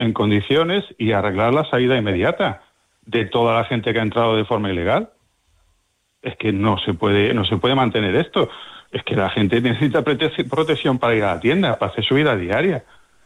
en condiciones y arreglar la salida inmediata de toda la gente que ha entrado de forma ilegal. Es que no se puede mantener esto. Es que la gente necesita protección para ir a la tienda, para hacer su vida diaria.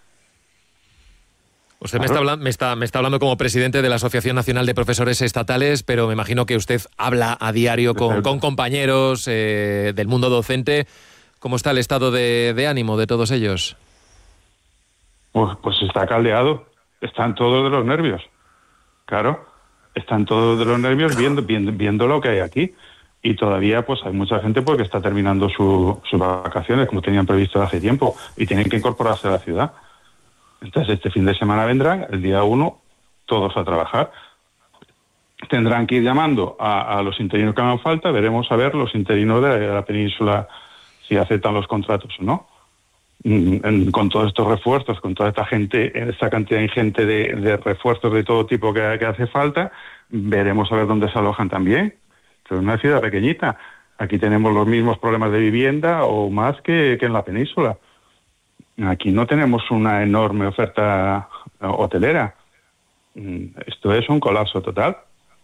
Usted Claro. me está hablando como presidente de la Asociación Nacional de Profesores Estatales, pero me imagino que usted habla a diario con compañeros del mundo docente. ¿Cómo está el estado de ánimo de todos ellos? Pues está caldeado. Están todos de los nervios. Claro, están todos de los nervios viendo lo que hay aquí. Y todavía pues hay mucha gente porque está terminando sus vacaciones, como tenían previsto hace tiempo, y tienen que incorporarse a la ciudad. Entonces este fin de semana vendrán, el día 1, todos a trabajar. Tendrán que ir llamando a los interinos que hagan falta. Veremos a ver los interinos de la península si aceptan los contratos o no. Con todos estos refuerzos, con toda esta gente, esta cantidad ingente de refuerzos de todo tipo que hace falta, veremos a ver dónde se alojan también. Es una ciudad pequeñita. Aquí tenemos los mismos problemas de vivienda o más que en la península. Aquí no tenemos una enorme oferta hotelera. Esto es un colapso total.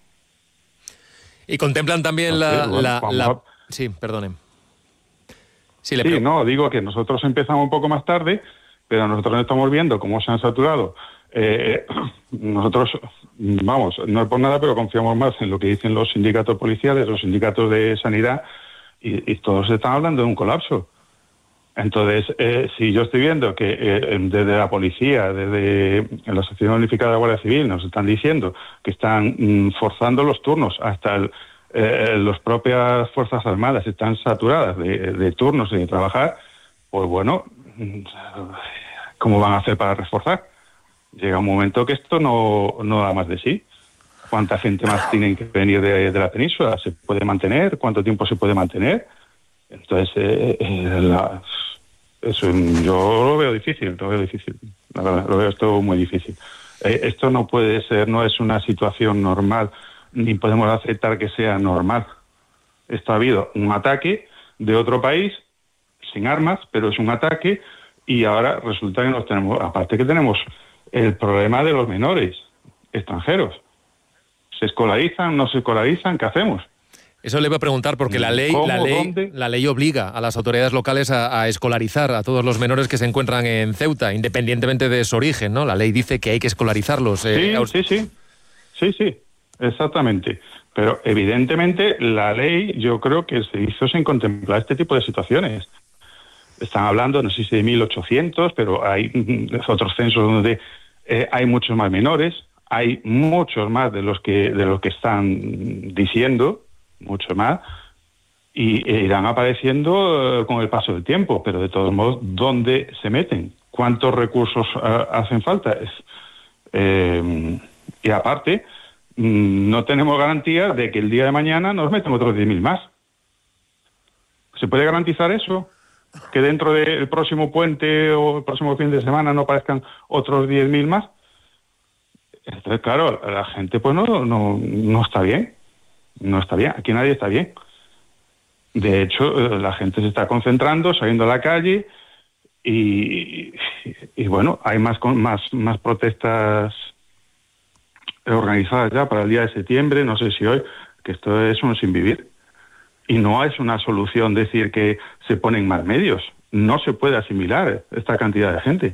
Y contemplan también Sí, perdone. Sí, no, digo que nosotros empezamos un poco más tarde, pero nosotros estamos viendo cómo se han saturado. Nosotros, vamos, no es por nada, pero confiamos más en lo que dicen los sindicatos policiales, los sindicatos de sanidad, y todos están hablando de un colapso. Entonces, si yo estoy viendo que desde la policía, desde la Asociación Unificada de Guardia Civil, nos están diciendo que están forzando los turnos, hasta las propias Fuerzas Armadas están saturadas de turnos y de trabajar, pues bueno, ¿cómo van a hacer para reforzar? Llega un momento que esto no da más de sí. ¿Cuánta gente más tiene que venir de la península? ¿Se puede mantener? ¿Cuánto tiempo se puede mantener? Entonces, eso yo lo veo difícil, la verdad, lo veo esto muy difícil. Esto no puede ser, no es una situación normal, ni podemos aceptar que sea normal. Esto ha habido un ataque de otro país, sin armas, pero es un ataque, y ahora resulta que nos tenemos, aparte que tenemos el problema de los menores extranjeros. ¿Se escolarizan, no se escolarizan? ¿Qué hacemos? Eso le voy a preguntar porque la ley obliga a las autoridades locales a escolarizar a todos los menores que se encuentran en Ceuta, independientemente de su origen, ¿no? La ley dice que hay que escolarizarlos. Sí, exactamente. Pero evidentemente la ley, yo creo que se hizo sin contemplar este tipo de situaciones. Están hablando, no sé si de 1.800, pero hay otros censos donde hay muchos más menores, hay muchos más de los que están diciendo, mucho más, y irán apareciendo con el paso del tiempo, pero de todos modos, ¿dónde se meten? ¿Cuántos recursos hacen falta? Y aparte, no tenemos garantía de que el día de mañana nos meten otros 10.000 más. ¿Se puede garantizar eso? ¿Que dentro del próximo puente o el próximo fin de semana no aparezcan otros 10.000 más? Entonces, claro, la gente pues no está bien. No está bien, aquí nadie está bien. De hecho, la gente se está concentrando, saliendo a la calle y bueno, hay más protestas organizadas ya para el día de septiembre, no sé si hoy, que esto es un sinvivir. Y no es una solución decir que se ponen más medios. No se puede asimilar esta cantidad de gente.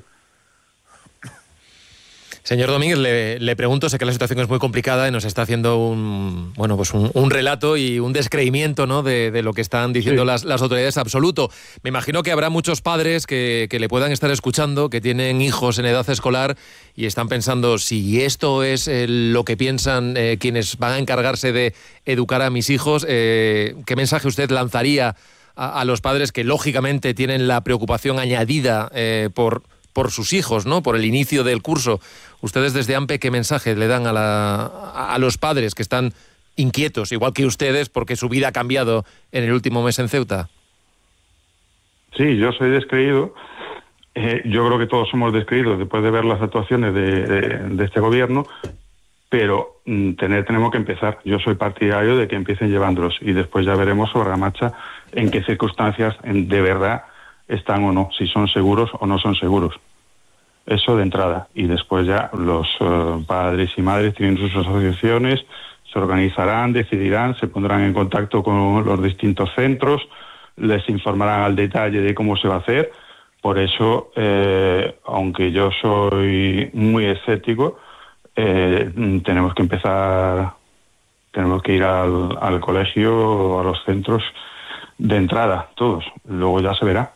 Señor Domínguez, le pregunto, sé que la situación es muy complicada y nos está haciendo un relato y un descreimiento, ¿no?, de lo que están diciendo las autoridades absoluto. Me imagino que habrá muchos padres que le puedan estar escuchando, que tienen hijos en edad escolar y están pensando, si esto es lo que piensan quienes van a encargarse de educar a mis hijos, ¿qué mensaje usted lanzaría a los padres que lógicamente tienen la preocupación añadida por sus hijos, ¿no?, por el inicio del curso? Ustedes desde AMPE, ¿qué mensaje le dan a los padres que están inquietos, igual que ustedes, porque su vida ha cambiado en el último mes en Ceuta? Sí, yo soy descreído. Yo creo que todos somos descreídos después de ver las actuaciones de este gobierno, pero tenemos que empezar. Yo soy partidario de que empiecen llevándolos y después ya veremos sobre la marcha en qué circunstancias de verdad están o no, si son seguros o no son seguros. Eso de entrada. Y después ya los padres y madres tienen sus asociaciones, se organizarán, decidirán, se pondrán en contacto con los distintos centros, les informarán al detalle de cómo se va a hacer. Por eso, aunque yo soy muy escéptico, tenemos que ir al colegio o a los centros de entrada, todos. Luego ya se verá.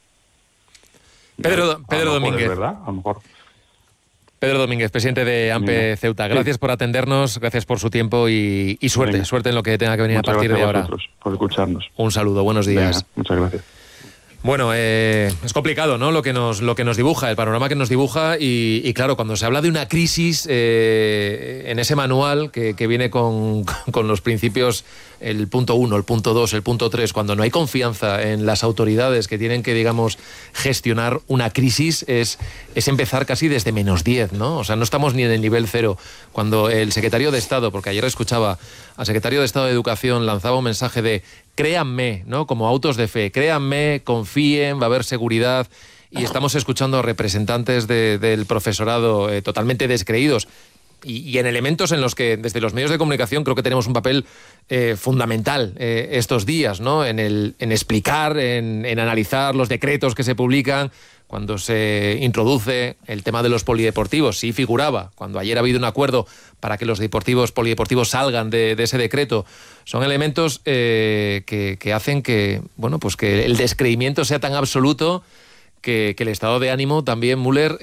Pedro Domínguez. ¿Verdad? A lo mejor. Pedro Domínguez, presidente de AMPE Ceuta. Gracias por atendernos, gracias por su tiempo y suerte. Suerte en lo que tenga que venir a partir de ahora. Por escucharnos. Un saludo, buenos días. Venga, muchas gracias. Bueno, es complicado, ¿no? Lo que nos dibuja, el panorama que nos dibuja y claro, cuando se habla de una crisis en ese manual que viene con los principios, el punto 1, el punto 2, el punto 3, cuando no hay confianza en las autoridades que tienen que, digamos, gestionar una crisis, es empezar casi desde -10, ¿no? O sea, no estamos ni en el nivel 0. Cuando el secretario de Estado, porque ayer escuchaba al secretario de Estado de Educación, lanzaba un mensaje de créanme, ¿no? Como autos de fe, créanme, confíen, va a haber seguridad. Y estamos escuchando a representantes del profesorado totalmente descreídos y en elementos en los que desde los medios de comunicación creo que tenemos un papel fundamental estos días, ¿no? En explicar, en analizar los decretos que se publican. Cuando se introduce el tema de los polideportivos, sí figuraba, cuando ayer ha habido un acuerdo para que los polideportivos salgan de ese decreto, son elementos que hacen que, bueno, pues que el descreimiento sea tan absoluto que el estado de ánimo también, Müller,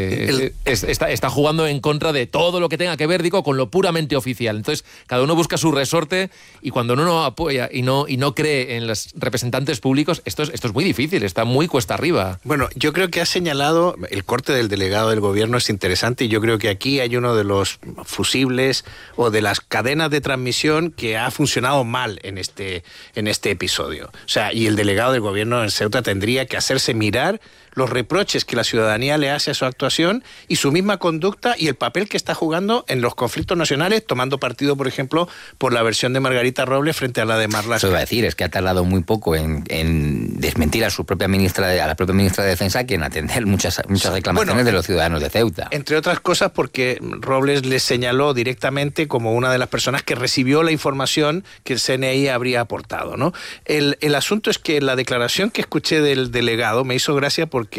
está jugando en contra de todo lo que tenga que ver, digo, con lo puramente oficial. Entonces, cada uno busca su resorte y cuando uno no apoya y no cree en los representantes públicos, esto es muy difícil, está muy cuesta arriba. Bueno, yo creo que ha señalado, el corte del delegado del gobierno es interesante y yo creo que aquí hay uno de los fusibles o de las cadenas de transmisión que ha funcionado mal en este episodio. O sea, y el delegado del gobierno en Ceuta tendría que hacerse mirar los reproches que la ciudadanía le hace a su actuación y su misma conducta y el papel que está jugando en los conflictos nacionales, tomando partido, por ejemplo, por la versión de Margarita Robles frente a la de Marlaska. Eso iba a decir, es que ha tardado muy poco en desmentir a la propia ministra de Defensa que en atender muchas reclamaciones de los ciudadanos de Ceuta. Entre otras cosas porque Robles les señaló directamente como una de las personas que recibió la información que el CNI habría aportado, ¿no? El asunto es que la declaración que escuché del delegado me hizo gracia porque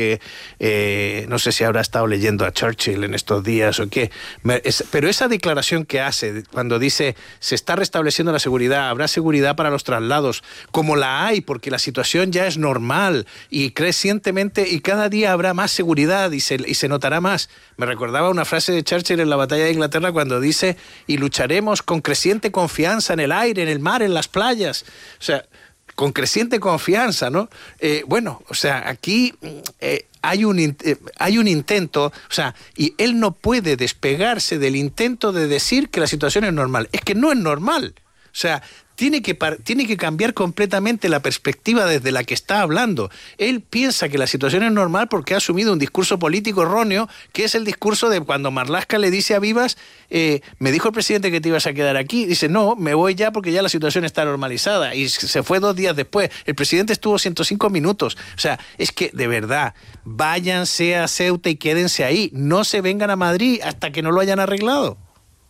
no sé si habrá estado leyendo a Churchill en estos días o qué, pero esa declaración que hace cuando dice se está restableciendo la seguridad, habrá seguridad para los traslados, como la hay porque la situación ya es normal y crecientemente y cada día habrá más seguridad y se notará más. Me recordaba una frase de Churchill en la batalla de Inglaterra cuando dice y lucharemos con creciente confianza en el aire, en el mar, en las playas. O sea, con creciente confianza, ¿no? Bueno, o sea, aquí hay un intento, o sea, y él no puede despegarse del intento de decir que la situación es normal. Es que no es normal. O sea, tiene que cambiar completamente la perspectiva desde la que está hablando. Él piensa que la situación es normal porque ha asumido un discurso político erróneo, que es el discurso de cuando Marlaska le dice a Vivas, me dijo el presidente que te ibas a quedar aquí. Dice, no, me voy ya porque ya la situación está normalizada. Y se fue 2 días después. El presidente estuvo 105 minutos. O sea, es que, de verdad, váyanse a Ceuta y quédense ahí. No se vengan a Madrid hasta que no lo hayan arreglado.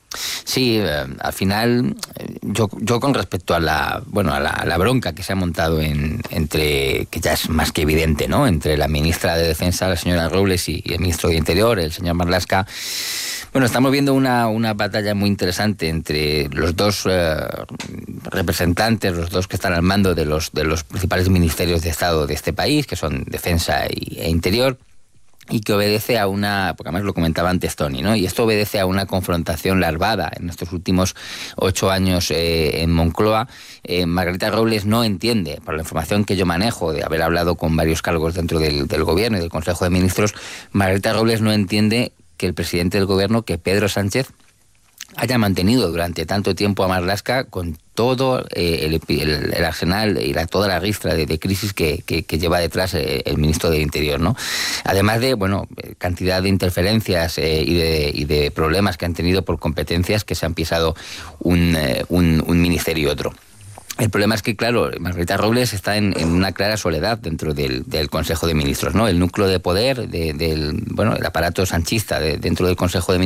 Sí, al final, yo con respecto a la bronca que se ha montado entre, que ya es más que evidente, ¿no?, entre la ministra de Defensa, la señora Robles, y el ministro de Interior, el señor Marlaska. Bueno, estamos viendo una batalla muy interesante entre los dos representantes, los dos que están al mando de los principales ministerios de Estado de este país, que son Defensa e Interior, y que obedece a porque además lo comentaba antes Tony, ¿no? Y esto obedece a una confrontación larvada en estos últimos 8 años en Moncloa. Margarita Robles no entiende, por la información que yo manejo, de haber hablado con varios cargos dentro del gobierno y del Consejo de Ministros, Margarita Robles no entiende que el presidente del gobierno, que Pedro Sánchez, haya mantenido durante tanto tiempo a Marlaska con todo el arsenal y toda la ristra de crisis que lleva detrás el ministro del Interior, ¿no? Además de, cantidad de interferencias y de problemas que han tenido por competencias que se han pisado un ministerio y otro. El problema es que, claro, Margarita Robles está en una clara soledad dentro del Consejo de Ministros, ¿no? El núcleo de poder el aparato sanchista dentro del Consejo de Ministros